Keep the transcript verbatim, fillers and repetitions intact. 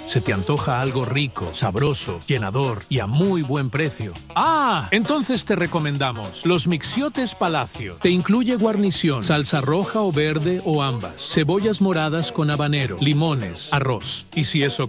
¿Se te antoja algo rico, sabroso, llenador y a muy buen precio? ¡Ah! Entonces te recomendamos los Mixiotes Palacio. Te incluye guarnición, salsa roja o verde o ambas, cebollas moradas con habanero, limones, arroz. Y si eso